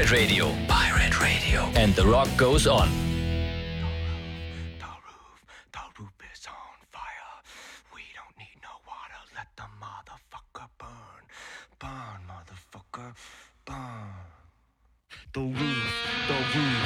Pirate Radio. Pirate Radio. And the rock goes on. The roof is on fire. We don't need no water. Let the motherfucker burn. Burn, motherfucker, burn. The roof